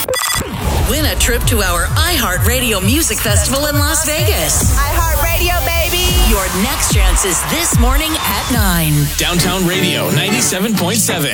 Win a trip to our iHeartRadio Music Festival in Las Vegas. iHeartRadio, baby. Your next chance is this morning at 9. Downtown Radio 97.7.